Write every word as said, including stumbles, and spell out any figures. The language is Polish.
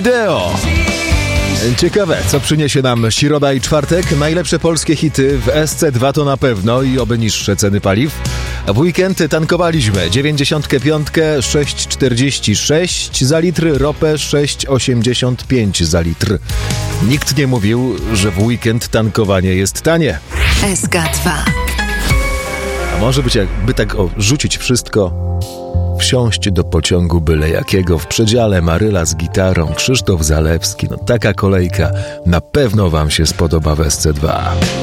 wideo. Ciekawe, co przyniesie nam środa i czwartek. Najlepsze polskie hity w S C dwa to na pewno i oby niższe ceny paliw. W weekend tankowaliśmy dziewięćdziesiątkę pięć sześć czterdzieści sześć za litr, ropę sześć osiemdziesiąt pięć za litr. Nikt nie mówił, że w weekend tankowanie jest tanie. S K dwa. A może być jakby tak o, rzucić wszystko, wsiąść do pociągu byle jakiego, w przedziale Maryla z gitarą, Krzysztof Zalewski. No taka kolejka na pewno wam się spodoba w S C dwa.